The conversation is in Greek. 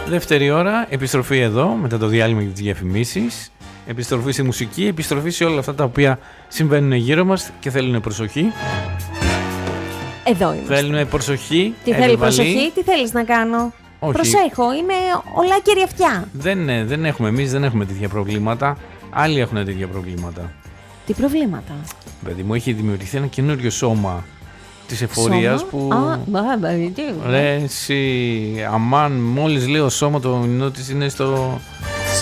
Δεύτερη ώρα, επιστροφή εδώ, μετά το διάλειμμα για τις διαφημίσεις. Επιστροφή στη μουσική, επιστροφή σε όλα αυτά τα οποία συμβαίνουν γύρω μας και θέλουν προσοχή. Εδώ είμαστε. Θέλουν προσοχή. Τι θέλει προσοχή, τι θέλεις να κάνω? Όχι. Προσέχω, είμαι ολάκερη αυτιά. Δεν έχουμε, εμείς δεν έχουμε τέτοια προβλήματα. Άλλοι έχουν τέτοια προβλήματα. Τι προβλήματα? Παιδί μου, έχει δημιουργηθεί ένα καινούριο σώμα της εφορίας που... Ρε εσύ, αμάν, μόλις λέω σώμα, το μηνό της είναι στο